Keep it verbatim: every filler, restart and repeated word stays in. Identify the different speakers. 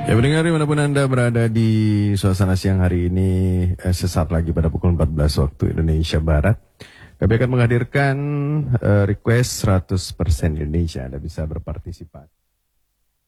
Speaker 1: Ya pendengar dimanapun Anda berada di suasana siang hari ini, eh, sesaat lagi pada pukul empat belas waktu Indonesia Barat, kami akan menghadirkan eh, request seratus persen Indonesia. Anda bisa berpartisipasi.